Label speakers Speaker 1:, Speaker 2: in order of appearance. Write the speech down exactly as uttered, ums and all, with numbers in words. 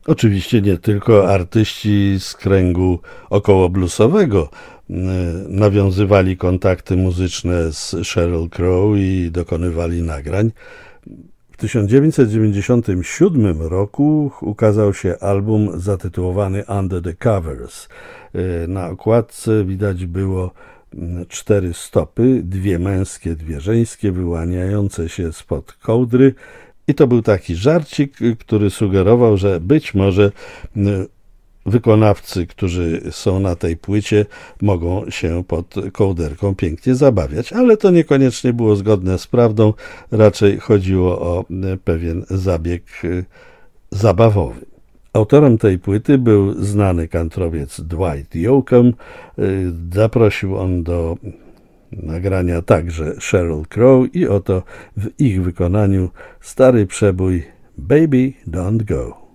Speaker 1: Oczywiście nie tylko artyści z kręgu około bluesowego nawiązywali kontakty muzyczne z Sheryl Crow i dokonywali nagrań. W tysiąc dziewięćset dziewięćdziesiątym siódmym roku ukazał się album zatytułowany Under the Covers. Na okładce widać było cztery stopy, dwie męskie, dwie żeńskie, wyłaniające się spod kołdry. I to był taki żarcik, który sugerował, że być może wykonawcy, którzy są na tej płycie, mogą się pod kołderką pięknie zabawiać, ale to niekoniecznie było zgodne z prawdą, raczej chodziło o pewien zabieg zabawowy. Autorem tej płyty był znany kantrowiec Dwight Yoakam. Zaprosił on do nagrania także Sheryl Crow i oto w ich wykonaniu stary przebój Baby Don't Go.